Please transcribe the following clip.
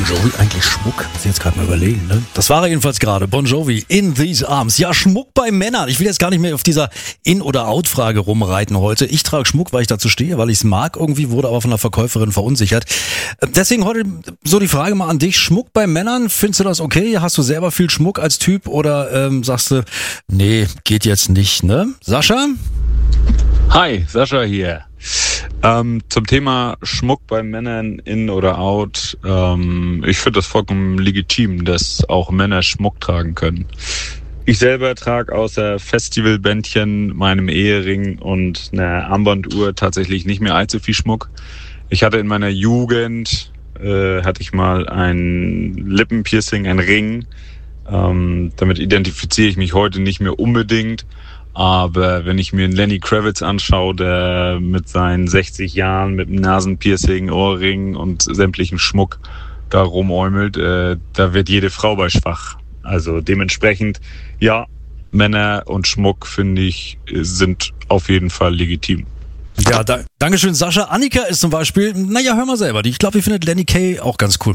Jovi eigentlich Schmuck? Muss ich jetzt gerade mal überlegen, ne? Das war er jedenfalls gerade. Bon Jovi, In These Arms. Ja, Schmuck bei Männern. Ich will jetzt gar nicht mehr auf dieser In- oder Out-Frage rumreiten heute. Ich trage Schmuck, weil ich dazu stehe, weil ich es mag irgendwie, wurde aber von der Verkäuferin verunsichert. Deswegen heute so die Frage mal an dich. Schmuck bei Männern, findest du das okay? Hast du selber viel Schmuck als Typ oder sagst du, nee, geht jetzt nicht, ne? Sascha? Hi, Sascha hier. Zum Thema Schmuck bei Männern in oder out. Ich finde das vollkommen legitim, dass auch Männer Schmuck tragen können. Ich selber trage außer Festivalbändchen, meinem Ehering und einer Armbanduhr tatsächlich nicht mehr allzu viel Schmuck. Ich hatte in meiner Jugend hatte ich mal ein Lippenpiercing, ein Ring. Damit identifiziere ich mich heute nicht mehr unbedingt. Aber wenn ich mir einen Lenny Kravitz anschaue, der mit seinen 60 Jahren mit einem Nasenpiercing, Ohrring und sämtlichen Schmuck da rumäumelt, da wird jede Frau bei schwach. Also dementsprechend, ja, Männer und Schmuck, finde ich, sind auf jeden Fall legitim. Ja, Dankeschön, Sascha. Annika ist zum Beispiel, naja, hör mal selber, ich glaube, die findet Lenny Kay auch ganz cool.